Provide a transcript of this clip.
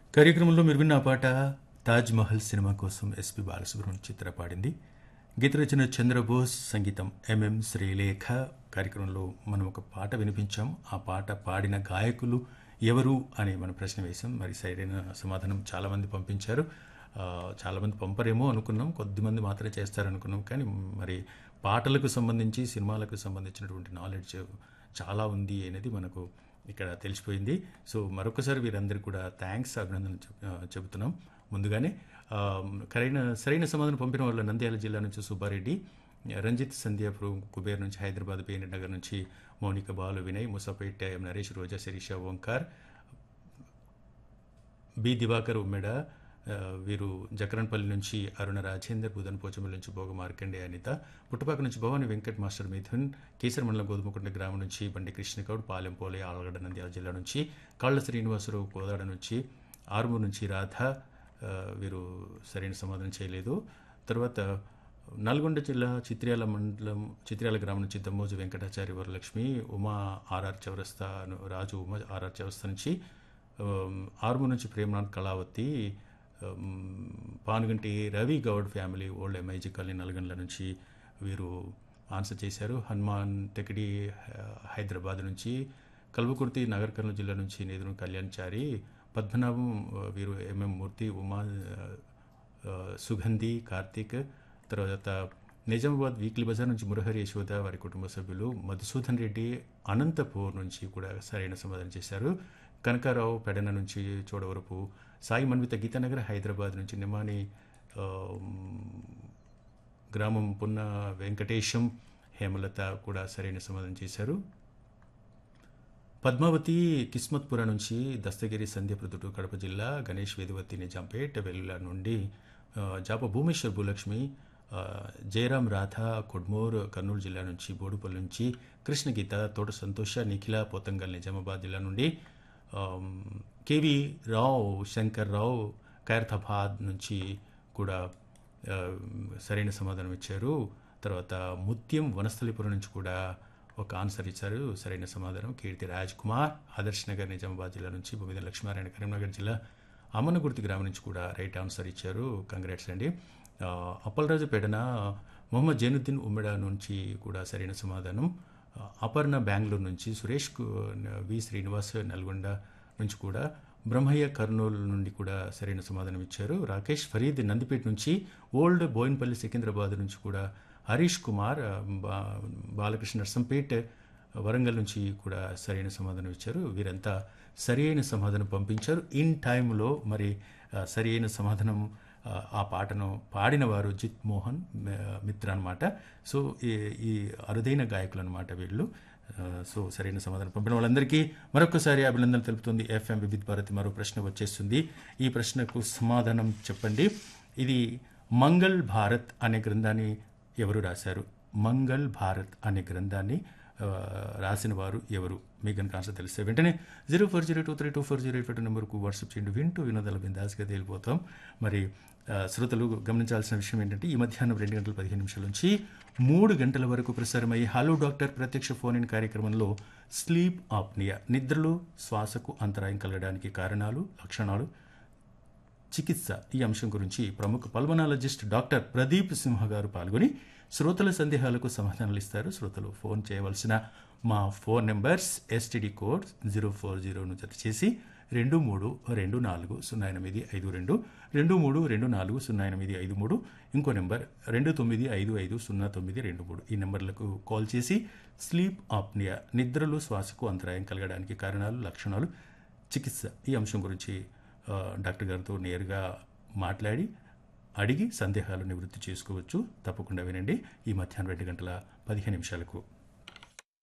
కార్యక్రమంలో మీరు విన్న ఆ పాట తాజ్ మహల్ సినిమా కోసం ఎస్పి బాలసుబ్రహ్మణ్యం చిత్ర పాడింది. గీత రచన చంద్రబోస్, సంగీతం ఎంఎం శ్రీలేఖ. కార్యక్రమంలో మనం ఒక పాట వినిపించాం. ఆ పాట పాడిన గాయకులు ఎవరు అని మనం ప్రశ్న వేశాం. మరి సరైన సమాధానం చాలామంది పంపించారు. చాలామంది పంపరేమో అనుకున్నాం, కొద్దిమంది మాత్రమే చేస్తారనుకున్నాం. కానీ మరి పాటలకు సంబంధించి, సినిమాలకు సంబంధించినటువంటి నాలెడ్జ్ చాలా ఉంది అనేది మనకు ఇక్కడ తెలిసిపోయింది. సో మరొకసారి వీరందరికీ కూడా థ్యాంక్స్, అభినందనలు చెబుతున్నాం ముందుగానే. సరైన సమాధానం పంపిన వాళ్ళ నంద్యాల జిల్లా నుంచి సుబ్బారెడ్డి, రంజిత్ సంధ్య కుబేర్ నుంచి హైదరాబాద్, పేని నగర్ నుంచి మౌనిక, బాలు, వినయ్, ముసాపేట, ఎం నరేష్, రోజా, శిరీష, ఓంకార్, బి దివాకర్, ఉమ్మెడ, వీరు జకరన్పల్లి నుంచి అరుణ రాజేందర్, బుధన్ పోచమల్లి నుంచి భోగ మార్కండే అనిత, పుట్టపాక నుంచి భవాని వెంకట్, మాస్టర్ మిథున్, కేసర మండలం గోధుమకుంట గ్రామం నుంచి బండి కృష్ణగౌడ్, పాలెం పోలే, ఆలగడ్డ నంద్యాల జిల్లా నుంచి కాళ్ళ శ్రీనివాసరావు, కోదాడ నుంచి, ఆరుమూరు నుంచి రాధ, వీరు సరైన సమాధానం చేయలేదు. తర్వాత నల్గొండ జిల్లా చిత్ర్యాల గ్రామం నుంచి దమ్మోజు వెంకటాచారి, వరలక్ష్మి, ఉమా ఆర్ఆర్ చౌరస్తా, రాజు ఉమా ఆర్ఆర్ చౌరస్తా నుంచి, ఆరుమూరు నుంచి Premanath, Kalavathi, Panuganti Ravi Goud family, old MIG colony, Nalgonda నుంచి వీరు ఆన్సర్ చేశారు. హనుమాన్ టెకిడి, హైదరాబాద్ నుంచి, కల్వకుర్తి, నగర్ కర్నూలు జిల్లా నుంచి నేదురు కళ్యాణ్చారి, పద్మనాభం, వీరు ఎంఎం మూర్తి, ఉమా, సుగంధి, కార్తీక్. తర్వాత నిజామాబాద్ వీక్లీ బజార్ నుంచి మురహరి, యశోద, వారి కుటుంబ సభ్యులు, మధుసూదన్ రెడ్డి అనంతపూర్ నుంచి కూడా సరైన సమాధానం చేశారు. కనకారావు పెడన నుంచి చోడవరపు, సాయి మన్విత, గీతానగర్, హైదరాబాద్ నుంచి నిమాని గ్రామం, పున్న వెంకటేశం, హేమలత కూడా సరైన సమాధానం చేశారు. పద్మావతి కిస్మత్పుర నుంచి దస్తగిరి, సంధ్య ప్రొద్దుటూ, కడప జిల్లా, గణేష్, వేదవతి, నిజాంపేట్, వెల్లుల నుండి జాప భూమేశ్వర్, భూలక్ష్మి, జయరాం, రాధ, కొడ్మూర్, కర్నూలు జిల్లా నుంచి, బోడుపల్లి నుంచి కృష్ణగీత, తోట సంతోష, నిఖిల, పోతంగల్, నిజామాబాద్ జిల్లా నుండి, కేవి రావు, శంకర్ రావు, ఖైరతాబాద్ నుంచి కూడా సరైన సమాధానం ఇచ్చారు. తర్వాత ముత్యం, వనస్థలిపురం నుంచి కూడా ఒక ఆన్సర్ ఇచ్చారు. సరైన సమాధానం కీర్తి రాజ్ కుమార్, ఆదర్శ్ నగర్, నిజామాబాద్ జిల్లా నుంచి, బొమ్మిద లక్ష్మారాయణ, కరీంనగర్ జిల్లా, అమ్మనగుర్తి గ్రామం నుంచి కూడా రైట్ ఆన్సర్ ఇచ్చారు. కంగ్రాట్స్ అండి. అప్పలరాజు పెడన, మొహమ్మద్ జైనుద్దీన్ ఉమ్మెడ నుంచి కూడా సరైన సమాధానం. అపర్ణ బెంగళూరు నుంచి, సురేష్ వి శ్రీనివాస్ నల్గొండ నుంచి కూడా, బ్రహ్మయ్య కర్నూలు నుండి కూడా సరైన సమాధానం ఇచ్చారు. రాకేష్ ఫరీద్ నందిపేట నుంచి, ఓల్డ్ బోయిన్పల్లి సికింద్రాబాద్ నుంచి కూడా హరీష్ కుమార్, బాలకృష్ణ నర్సంపేట్ వరంగల్ నుంచి కూడా సరైన సమాధానం ఇచ్చారు. వీరంతా సరైన సమాధానం పంపించారు ఇన్ టైంలో. మరి సరైన సమాధానం ఆ పాటను పాడిన వారు జిత్ మోహన్ మిత్ర అనమాట. సో ఈ అరుదైన గాయకులు అనమాట వీళ్ళు. సో సరైన సమాధానం పంపిన వాళ్ళందరికీ మరొకసారి అభినందనలు తెలుపుతుంది ఎఫ్ఎం వివిధ భారతి. మరో ప్రశ్న వచ్చేస్తుంది. ఈ ప్రశ్నకు సమాధానం చెప్పండి. ఇది మంగళ్ భారత్ అనే గ్రంథాన్ని ఎవరు రాశారు? మంగళ్ భారత్ అనే గ్రంథాన్ని రాసిన వారు ఎవరు? మీకు కనుక ఆన్సర్ తెలిస్తే వెంటనే 0402324085 నెంబర్కు వాట్సాప్ చేయండి. వింటూ వినోదాల బిందాస్గా తేలిపోతాం. మరి శ్రోతలు గమనించాల్సిన విషయం ఏంటంటే, ఈ మధ్యాహ్నం 2:15 నుంచి 3 గంటల వరకు ప్రసారమయ్యే హలో డాక్టర్ ప్రత్యక్ష ఫోన్ ఇన్ కార్యక్రమంలో స్లీప్ ఆప్నియా, నిద్రలో శ్వాసకు అంతరాయం కలగడానికి కారణాలు, లక్షణాలు, చికిత్స, ఈ అంశం గురించి ప్రముఖ పల్మనాలజిస్ట్ డాక్టర్ ప్రదీప్ సింహ గారు పాల్గొని శ్రోతల సందేహాలకు సమాధానాలు ఇస్తారు. శ్రోతలు ఫోన్ చేయవలసిన మా ఫోన్ నెంబర్స్ ఎస్టీడీ కోడ్ 040ను జత చేసి 23240852, 23240853, ఇంకో నెంబర్ 29550923. ఈ నెంబర్లకు కాల్ చేసి స్లీప్ ఆప్నియా, నిద్రలో శ్వాసకు అంతరాయం కలగడానికి కారణాలు, లక్షణాలు, చికిత్స, ఈ అంశం గురించి డాక్టర్ గారితో నేరుగా మాట్లాడి అడిగి సందేహాలు నివృత్తి చేసుకోవచ్చు. తప్పకుండా వినండి ఈ మధ్యాహ్నం 2:15